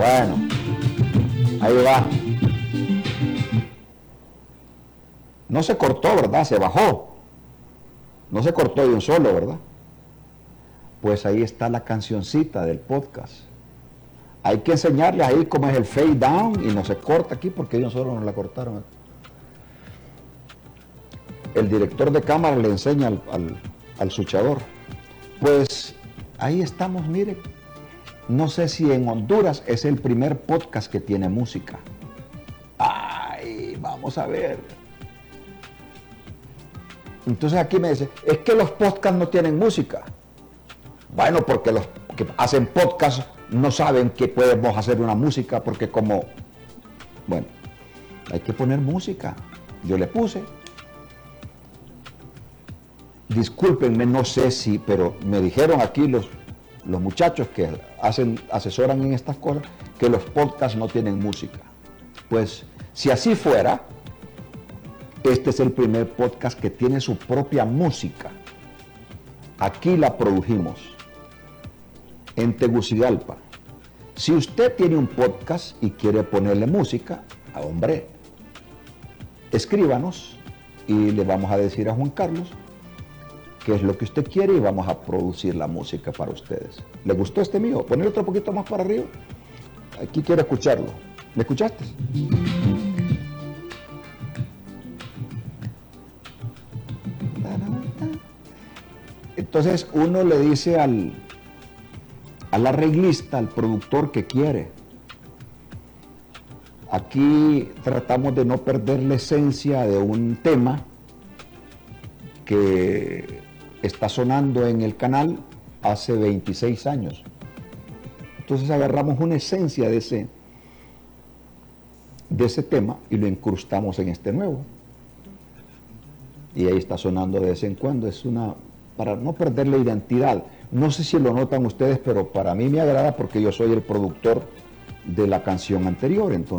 Bueno, ahí va. No se cortó, ¿verdad? Se bajó. No se cortó de un solo, ¿verdad? Pues ahí está la cancioncita del podcast. Hay que enseñarles ahí cómo es el fade down y no se corta aquí porque ellos solo nos la cortaron. El director de cámara le enseña al switchador. Pues ahí estamos, mire. No sé si en Honduras es el primer podcast que tiene música. Ay, vamos a ver. Entonces aquí me dice, es que los podcasts no tienen música. Bueno, porque los que hacen podcast no saben que podemos hacer una música porque como, bueno, hay que poner música. Yo le puse. Discúlpenme, no sé si, pero me dijeron aquí los muchachos que asesoran en estas cosas, que los podcasts no tienen música. Pues, si así fuera, este es el primer podcast que tiene su propia música. Aquí la produjimos, en Tegucigalpa. Si usted tiene un podcast y quiere ponerle música, hombre, escríbanos y le vamos a decir a Juan Carlos qué es lo que usted quiere y vamos a producir la música para ustedes. ¿Le gustó este mío? Poner otro poquito más para arriba. Aquí quiero escucharlo. ¿Me escuchaste? Entonces uno le dice al arreglista, al productor que quiere. Aquí tratamos de no perder la esencia de un tema que está sonando en el canal hace 26 años. Entonces agarramos una esencia de ese tema y lo incrustamos en este nuevo. Y ahí está sonando de vez en cuando. Es para no perder la identidad. No sé si lo notan ustedes, pero para mí me agrada porque yo soy el productor de la canción anterior. Entonces